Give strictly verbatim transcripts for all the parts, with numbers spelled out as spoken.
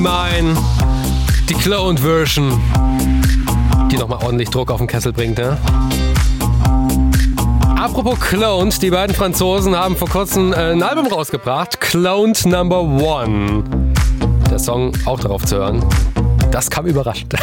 Mein, die Cloned Version, die nochmal ordentlich Druck auf den Kessel bringt, ne? Apropos Cloned, die beiden Franzosen haben vor kurzem ein Album rausgebracht, Cloned Number One. Der Song auch darauf zu hören. Das kam überraschend.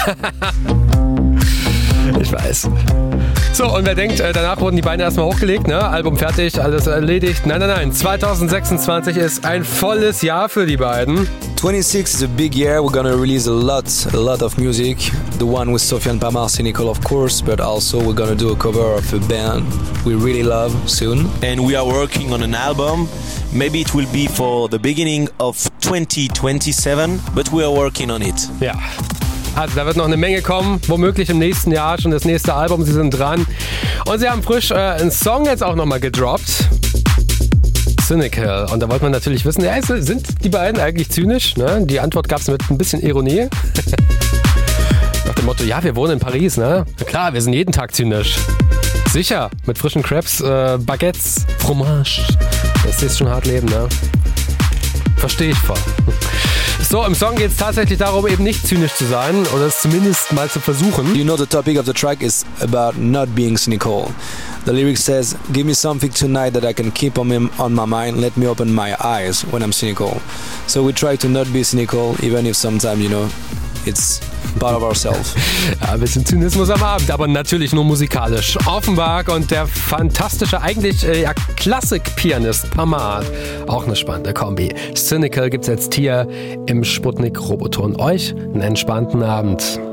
Ich weiß. So, und wer denkt, danach wurden die Beine erstmal hochgelegt, ne? Album fertig, alles erledigt. Nein, nein, nein. zwanzig sechsundzwanzig ist ein volles Jahr für die beiden. twenty-six is a big year. We're gonna release a lot, a lot of music. The one with Sofiane Pamar, Cynical, of course, but also we're gonna do a cover of a band we really love soon. And we are working on an album. Maybe it will be for the beginning of twenty twenty-seven, but we are working on it. Ja. Also da wird noch eine Menge kommen, womöglich im nächsten Jahr schon das nächste Album, sie sind dran. Und sie haben frisch äh, einen Song jetzt auch nochmal gedroppt. Cynical. Und da wollte man natürlich wissen, ja, sind die beiden eigentlich zynisch? Ne? Die Antwort gab es mit ein bisschen Ironie. Nach dem Motto, ja, wir wohnen in Paris, ne? Na klar, wir sind jeden Tag zynisch. Sicher, mit frischen Crepes, äh, Baguettes, Fromage. Das ist schon hart leben, ne? Verstehe ich voll. So, im Song geht es tatsächlich darum, eben nicht zynisch zu sein oder es zumindest mal zu versuchen. You know, the topic of the track is about not being cynical. The lyric says, give me something tonight that I can keep on, me, on my mind, let me open my eyes when I'm cynical. So we try to not be cynical, even if sometimes, you know, it's part of ourselves. Ja, ein bisschen Zynismus am Abend, aber natürlich nur musikalisch. Offenbach und der fantastische, eigentlich äh, ja, Klassik-Pianist Pamar. Auch eine spannende Kombi. Cynical gibt's jetzt hier im Sputnik Roboton. Euch einen entspannten Abend.